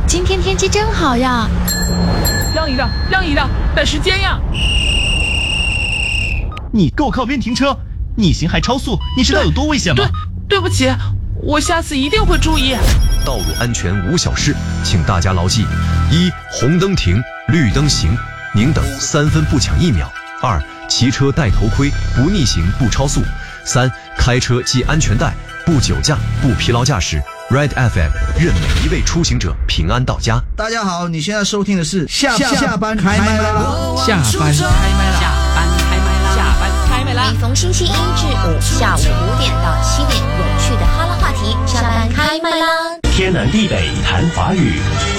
今天天气真好呀！ 让一让，赶时间呀！ 你给我靠边停车！逆行还超速，你知道有多危险吗？ 对不起，我下次一定会注意。 道路安全无小事，请大家牢记：一、红灯停，绿灯行，宁等3分不抢1秒；二、骑车戴头盔，不逆行不超速；三、开车系安全带，不酒驾不疲劳驾驶。Red FM 愿每一位出行者平安到家。 大家好，你现在收听的是下班开麦啦！ 下班开麦啦！ 每逢星期一至五下午5点到7点，有趣的哈拉话题，下班开麦啦！ 天南地北谈华语。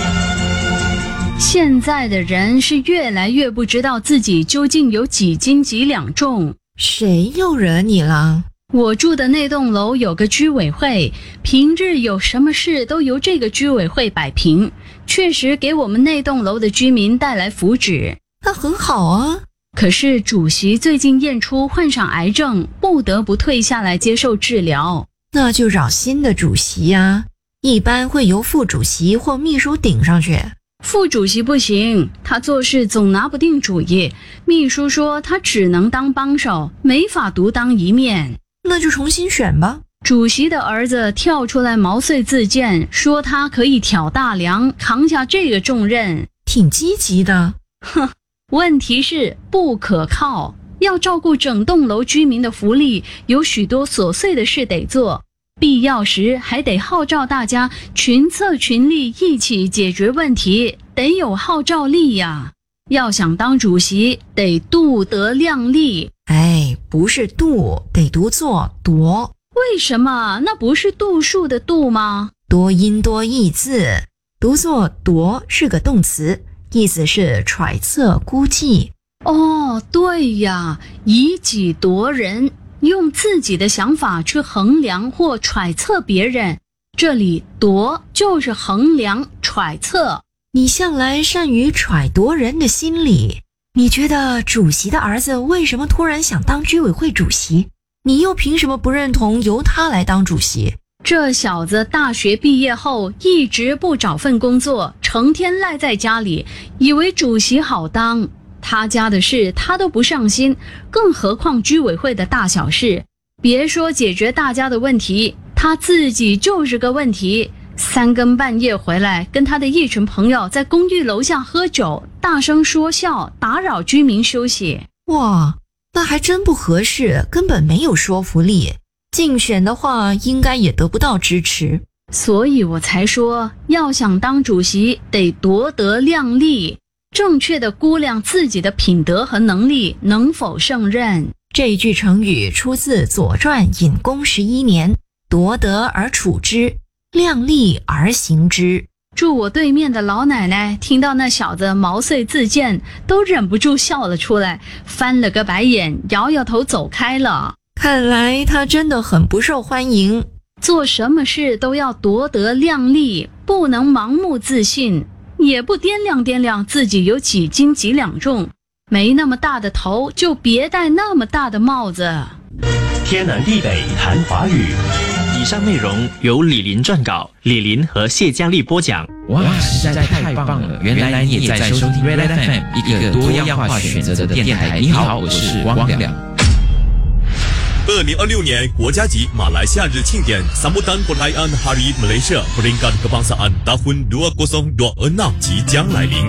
现在的人是越来越不知道自己究竟有几斤几两重。 谁又惹你了？ 我住的那栋楼有个居委会，平日有什么事都由这个居委会摆平，确实给我们那栋楼的居民带来福祉。 那很好啊。 可是主席最近验出患上癌症，不得不退下来接受治疗。 那就找新的主席呀，一般会由副主席或秘书顶上去。 副主席不行，他做事总拿不定主意。秘书说他只能当帮手，没法独当一面。 那就重新选吧。 主席的儿子跳出来毛遂自荐，说他可以挑大梁，扛下这个重任， 挺积极的。 哼，问题是不可靠，要照顾整栋楼居民的福利，有许多琐碎的事得做，必要时还得号召大家群策群力一起解决问题，得有号召力呀。要想当主席，得度德量力。 不是度，得读作夺。 为什么？那不是度数的度吗？ 多音多义字，读作夺是个动词，意思是揣测估计。 哦，对呀，以己夺人，用自己的想法去衡量或揣测别人，这里夺就是衡量揣测。 你向来善于揣度人的心理，你觉得主席的儿子为什么突然想当居委会主席？你又凭什么不认同由他来当主席？ 这小子大学毕业后一直不找份工作，成天赖在家里，以为主席好当。他家的事他都不上心，更何况居委会的大小事。别说解决大家的问题，他自己就是个问题。3更半夜回来，跟他的一群朋友在公寓楼下喝酒，大声说笑，打扰居民休息。 哇，那还真不合适，根本没有说服力。竞选的话，应该也得不到支持。 所以我才说，要想当主席，得夺德量力，正确的估量自己的品德和能力能否胜任。 这句成语出自《左传》隐公11年，夺德而处之，量力而行之。 住我对面的老奶奶听到那小子毛遂自荐，都忍不住笑了出来，翻了个白眼，摇摇头走开了。 看来他真的很不受欢迎。 做什么事都要夺德量力，不能盲目自信，也不掂量自己有几斤几两重。没那么大的头，就别戴那么大的帽子。 天南地北谈华语。 以上内容由李林撰稿，李林和谢佳丽播讲。 哇，实在太棒了！原来你也在收听 Red FM， 一个多样化选择的电台。你好，我是汪亮。 2026年国家级马来西亚日庆典 Sambutan Perayaan Hari Malaysia Peringkat Kebangsaan Tahun 2026即将来临。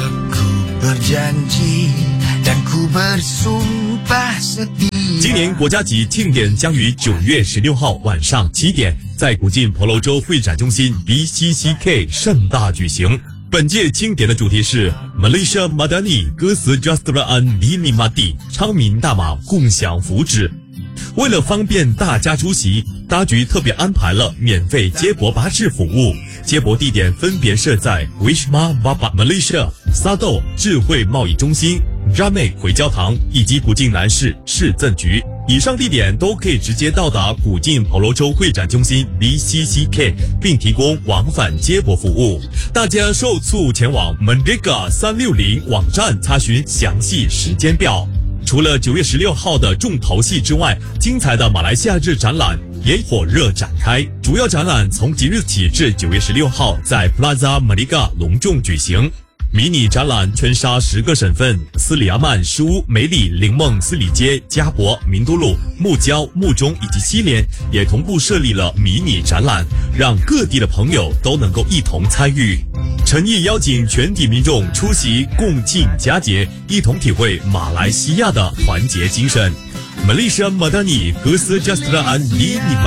今年国家级庆典将于9月16号晚上7点在古晋婆罗洲会展中心 BCCK 盛大举行。本届庆典的主题是 Malaysia Madani Kesejahteraan Dinikmati， 昌明大马共享福祉。为了方便大家出席，当局特别安排了免费接驳巴士服务，接驳地点分别设在 Wisma Bapa Malaysia、Sado 智慧贸易中心、Jamek 回教堂以及古晋南市市政局。以上地点都可以直接到达古晋婆罗洲会展中心 BCCK， 并提供往返接驳服务。大家受促前往 Merdeka 360网站查询详细时间表。 除了9月16号的重头戏之外，精彩的马来西亚日展览也火热展开。主要展览从即日起至9月16号在 Plaza Merdeka 隆重举行。迷你展览圈杀10个省份，斯里阿曼、诗巫、梅里、灵梦、斯里街、加博、明都路、木礁、木中以及西联也同步设立了迷你展览，让各地的朋友都能够一同参与。诚意邀请全体民众出席共庆佳节，一同体会马来西亚的团结精神。Malaysia Madani Kesejahteraaan di Nikmat